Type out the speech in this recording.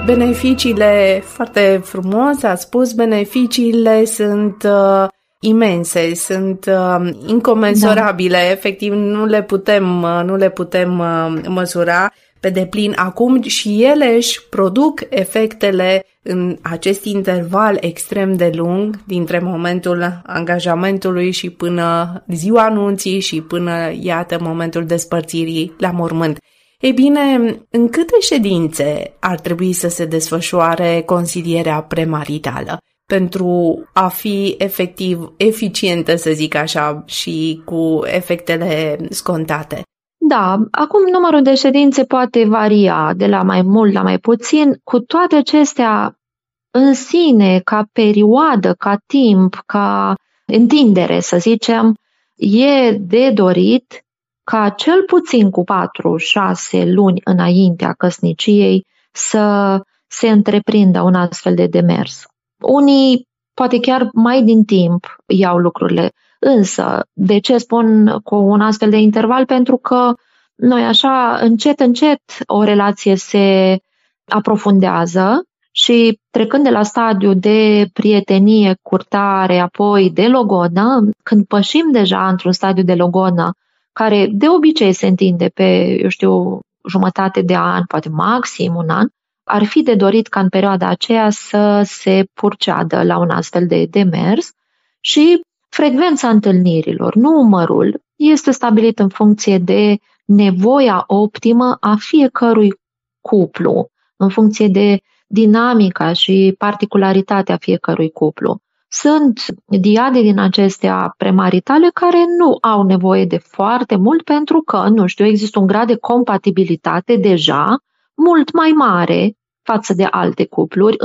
Beneficiile, foarte frumos a spus, beneficiile sunt imense, sunt incomensurabile, efectiv nu le putem măsura pe deplin acum și ele își produc efectele în acest interval extrem de lung dintre momentul angajamentului și până ziua anunții și până, iată, momentul despărțirii la mormânt. Ei bine, în câte ședințe ar trebui să se desfășoare consilierea premaritală pentru a fi efectiv eficientă, să zic așa, și cu efectele scontate? Da, acum numărul de ședințe poate varia de la mai mult la mai puțin. Cu toate acestea, în sine, ca perioadă, ca timp, ca întindere, să zicem, e de dorit ca cel puțin cu 4-6 luni înaintea căsniciei să se întreprindă un astfel de demers. Unii poate chiar mai din timp iau lucrurile, însă de ce spun cu un astfel de interval? Pentru că noi așa încet o relație se aprofundează și trecând de la stadiu de prietenie, curtare, apoi de logonă, când pășim deja într-un stadiu de logonă, care de obicei se întinde pe, jumătate de an, poate maxim un an, ar fi de dorit ca în perioada aceea să se purceadă la un astfel de demers și frecvența întâlnirilor, numărul, este stabilit în funcție de nevoia optimă a fiecărui cuplu, în funcție de dinamica și particularitatea fiecărui cuplu. Sunt diade din acestea premaritale care nu au nevoie de foarte mult pentru că, există un grad de compatibilitate deja mult mai mare față de alte cupluri